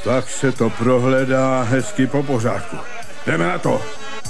Tak se to prohledá hezky po pořádku. Jdeme na to.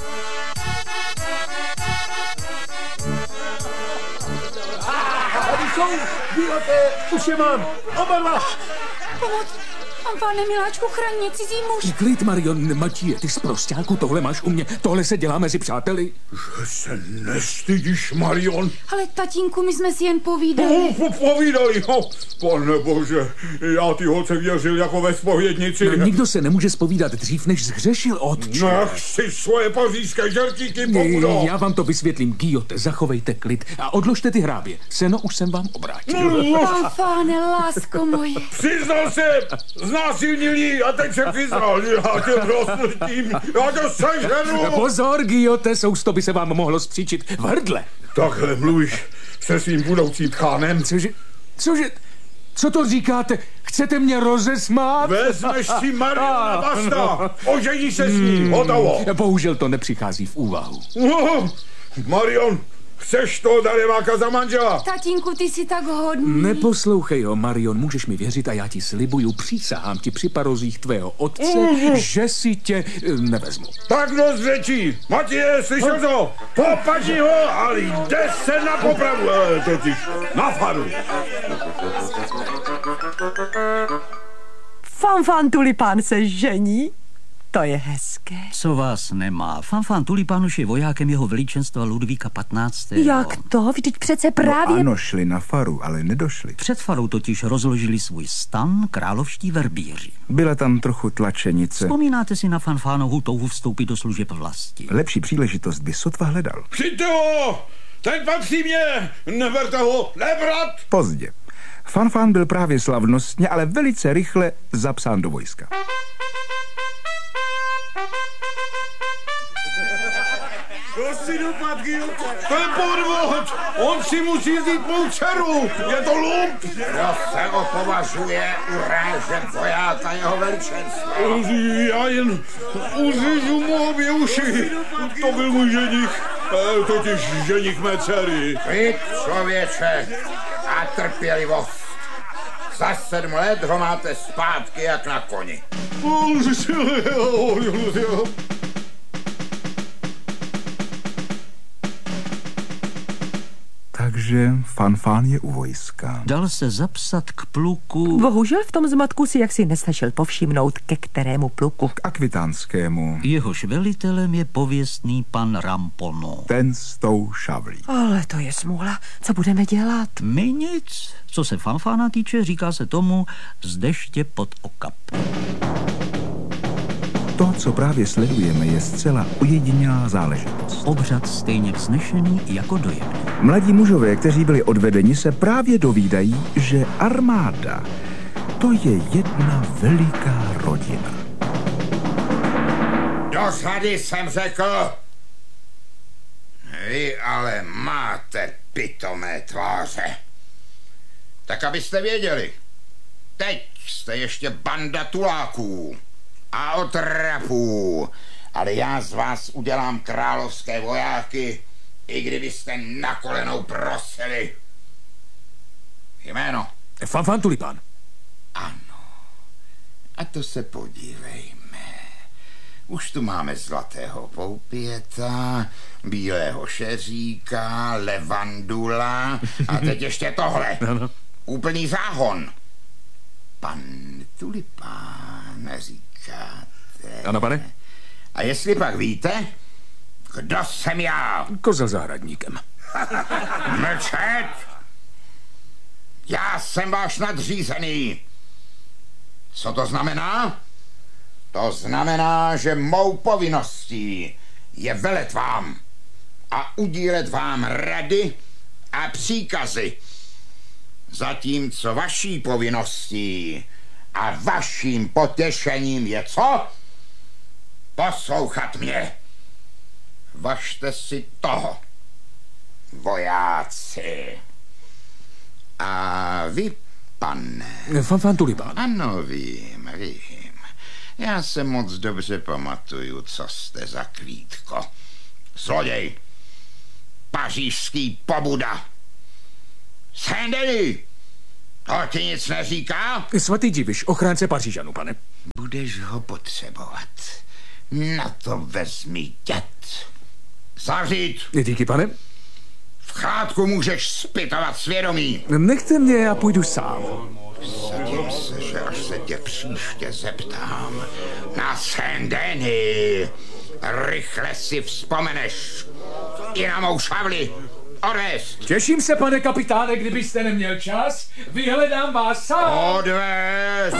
Tady jsou, dílete, už je mám, oba dva. Pomoc, pane miláčku, chraň mě, cizí muž. Klid, Marion, Matěje, ty zprosťáku, tohle máš u mě, tohle se dělá mezi přáteli. Že se nestydíš, Marion? Ale tatínku, my jsme si jen povídali. Povídali, pane bože, já ty holce věřil jako ve zpovědnici. No, nikdo se nemůže zpovídat dřív, než zhřešil, otče. Nech si svoje pařížské žertíky, pokudo. Já vám to vysvětlím, Guillote, zachovejte klid a odložte ty hrábě. Seno už jsem vám obrátil. Fanfáne, lásko moje. Přiznal se, znásilnil jí a teď se přiznal, já tě rozpustím, já to seženu. Pozor, Guillote, sousto by se vám mohlo spříčit v hrdle. Takhle mluvíš se svým budoucím tchánem? Cože, co to říkáte? Chcete mě rozesmát? Vezmeš si Mariona basta, ožení se s ní, hotovo. Bohužel to nepřichází v úvahu. Marion, chceš toho dareváka za manžela? Tatínku, ty jsi tak hodný. Neposlouchej ho, Marion, můžeš mi věřit a já ti slibuju, přísahám ti při parozích tvého otce, že si tě nevezmu. Tak dost řečí. Matěje, slyšel to? Popadni ho, ale jde se na popravu, totiž na faru. Fanfan Tulipán se žení? To je hezké. Co vás nemá? Fanfan Tulipán už je vojákem jeho veličenstva Ludvíka 15. Jak to? Vždyť přece právě... No ano, šli na faru, ale nedošli. Před farou totiž rozložili svůj stan královští verbíři. Byla tam trochu tlačenice. Vzpomínáte si na Fanfánovu touhu vstoupit do služeb vlasti? Lepší příležitost by sotva hledal. Přijďte ho! Ten patří mě! Neberte ho! Nebrat! Pozdě. Fanfán byl právě slavnostně, ale velice rychle zapsán do vojska. To si dopadky, to je podvod! On si musí vzít mou dceru! Je to lump! Kdo se ho považuje urážet vojáka jeho veličenstva? Já jen uřížu mu obě uši. To byl můj ženich, totiž ženich mé dcery. Klid, člověče, a trpělivost. Za 7 let ho máte zpátky jak na koni. Takže Fanfán je u vojska. Dal se zapsat k pluku... Bohužel v tom zmatku si jaksi nestačil povšimnout, ke kterému pluku. K akvitánskému. Jehož velitelem je pověstný pan Rampono. Ten s tou šavlí. Ale to je smůla. Co budeme dělat? My nic. Co se Fanfána týče, říká se tomu z deště pod okap. To, co právě sledujeme, je zcela ojedinělá záležitost. Obřad stejně vznešený jako dojemný. Mladí mužové, kteří byli odvedeni, se právě dovídají, že armáda to je jedna veliká rodina. Do řady jsem řekl. Vy ale máte pitomé tváře. Tak abyste věděli, teď jste ještě banda tuláků a otrapů, ale já z vás udělám královské vojáky, i kdybyste na kolenou prosili. Jméno? Fanfan Tulipán. Ano. A to se podívejme. Už tu máme zlatého poupěta, bílého šeříka, levandula a teď ještě tohle. Úplný záhon. Pan Tulipán, říkáte? Ano, pane. A jestli pak víte, kdo jsem já? Kozel zahradníkem. Mlčet! Já jsem váš nadřízený. Co to znamená? To znamená, že mou povinností je velet vám a udílet vám rady a příkazy. Zatímco vaší povinností a vaším potěšením je co? Poslouchat mě. Važte si toho, vojáci. A vy, pane? Fanfan Tulipán. Ano, vím. Já se moc dobře pamatuju, co jste za klítko. Zloděj, pařížský pobuda. Saint-Denis, To ti nic neříká? Svatý Diviš, ochránce Pařížanů, pane. Budeš ho potřebovat. Na to vezmi dět. Zavřít. Díky, pane. V chátku můžeš zpytovat svědomí. Nechte mě, já půjdu sám. Sadím se, že až se tě příště zeptám na Saint-Denis, rychle si vzpomeneš i na mou šavli. Odvést! Těším se, pane kapitáne, kdybyste neměl čas. Vyhledám vás sám. Odvést!